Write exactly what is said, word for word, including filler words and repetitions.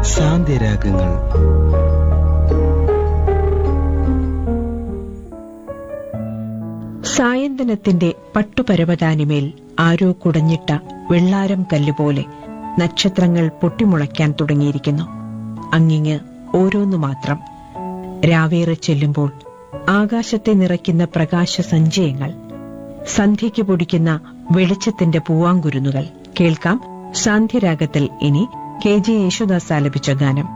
സാന്ധ്യരാഗങ്ങൾ. സായന്തനത്തിന്റെ പട്ടുപരവതാനിമേൽ ആരോ കുടഞ്ഞിട്ട വെള്ളാരം കല്ലുപോലെ നക്ഷത്രങ്ങൾ പൊട്ടിമുളയ്ക്കാൻ തുടങ്ങിയിരിക്കുന്നു. അങ്ങിങ്ങ് ഓരോന്നു മാത്രം. രാവേറെ ചെല്ലുമ്പോൾ ആകാശത്തെ നിറയ്ക്കുന്ന പ്രകാശ സഞ്ചയങ്ങൾ, സന്ധ്യയ്ക്ക് പൊടിക്കുന്ന വെളിച്ചത്തിന്റെ പൂവാങ്കുരുന്നുകൾ. കേൾക്കാം സാന്ധ്യരാഗത്തിൽ ഇനി കെ ജെ യേശുദാസ് ആലപിച്ച ഗാനം.